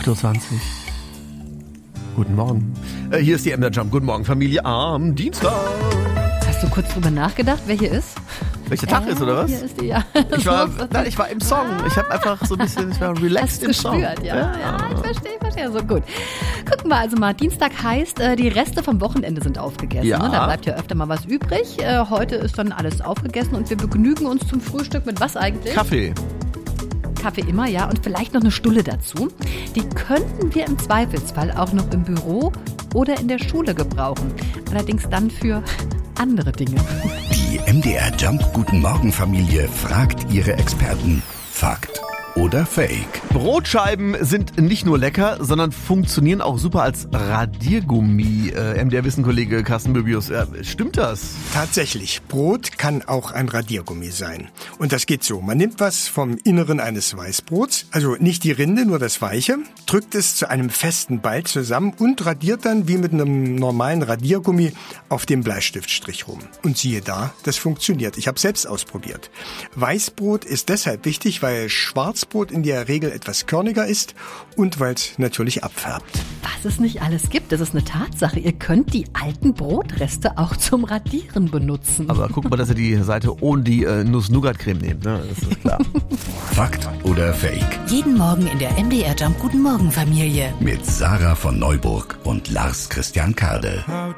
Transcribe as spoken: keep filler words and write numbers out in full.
acht Uhr zwanzig. Guten Morgen. Äh, hier ist die M D R Jump. Guten Morgen, Familie am Dienstag. Hast du kurz drüber nachgedacht, wer hier ist? Welcher Tag äh, ist, oder was? Hier ist die, ja. Ich war, nein, ich war im Song. Ich habe einfach so ein bisschen, ich war relaxed im Song. Gespürt, ja. Ja, ja, ich verstehe, ich verstehe. So gut. Gucken wir also mal. Dienstag heißt, äh, die Reste vom Wochenende sind aufgegessen. Ja. Ne? Da bleibt ja öfter mal was übrig. Äh, heute ist dann alles aufgegessen und wir begnügen uns zum Frühstück mit was eigentlich? Kaffee. Kaffee immer, ja. Und vielleicht noch eine Stulle dazu. Die könnten wir im Zweifelsfall auch noch im Büro oder in der Schule gebrauchen. Allerdings dann für andere Dinge. Die M D R Jump Guten Morgen Familie fragt ihre Experten. Fakt oder Fake? Brotscheiben sind nicht nur lecker, sondern funktionieren auch super als Radiergummi. Äh, M D R-Wissenkollege Carsten Möbius, äh, stimmt das? Tatsächlich, Brot kann auch ein Radiergummi sein. Und das geht so, man nimmt was vom Inneren eines Weißbrots, also nicht die Rinde, nur das Weiche, drückt es zu einem festen Ball zusammen und radiert dann wie mit einem normalen Radiergummi auf dem Bleistiftstrich rum. Und siehe da, das funktioniert. Ich habe selbst ausprobiert. Weißbrot ist deshalb wichtig, weil Schwarzbrot in der Regel etwas körniger ist und weil es natürlich abfärbt. Was es nicht alles gibt, das ist eine Tatsache. Ihr könnt die alten Brotreste auch zum Radieren benutzen. Aber guck mal, dass ihr die Seite ohne die äh, Nuss-Nougat-Creme nehmt, ne? Das ist klar. Fakt oder Fake? Jeden Morgen in der M D R Jump Guten Morgen Familie. Mit Sarah von Neuburg und Lars Christian Kade.